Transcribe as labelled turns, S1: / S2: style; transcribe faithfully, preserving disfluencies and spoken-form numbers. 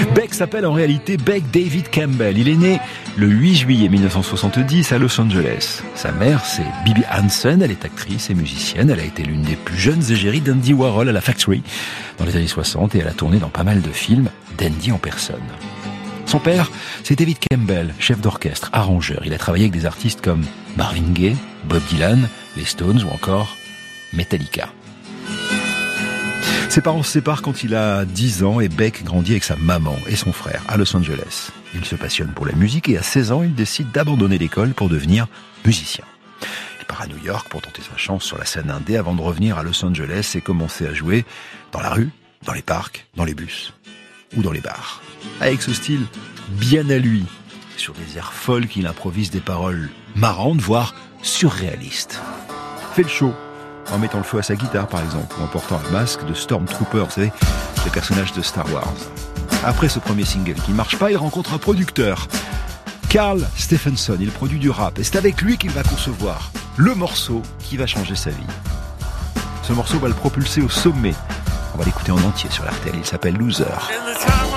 S1: Beck s'appelle en réalité Beck David Campbell. Il est né le huit juillet mille neuf cent soixante-dix à Los Angeles. Sa mère, c'est Bibi Hansen. Elle est actrice et musicienne. Elle a été l'une des plus jeunes égéries d'Andy Warhol à la Factory dans les années soixante et elle a tourné dans pas mal de films d'Andy en personne. Son père, c'est David Campbell, chef d'orchestre, arrangeur. Il a travaillé avec des artistes comme Marvin Gaye, Bob Dylan, les Stones ou encore Metallica. Ses parents se séparent quand il a dix ans et Beck grandit avec sa maman et son frère à Los Angeles. Il se passionne pour la musique et à seize ans, il décide d'abandonner l'école pour devenir musicien. Il part à New York pour tenter sa chance sur la scène indé avant de revenir à Los Angeles et commencer à jouer dans la rue, dans les parcs, dans les bus ou dans les bars. Avec ce style bien à lui, sur des airs folk, il improvise des paroles marrantes, voire surréalistes. Fait le show en mettant le feu à sa guitare par exemple, ou en portant un masque de Stormtrooper, vous savez, le personnage de Star Wars. Après ce premier single qui marche pas, il rencontre un producteur, Carl Stephenson. Il produit du rap et c'est avec lui qu'il va concevoir le morceau qui va changer sa vie. Ce morceau va le propulser au sommet. On va l'écouter en entier sur l'R T L, il s'appelle Loser.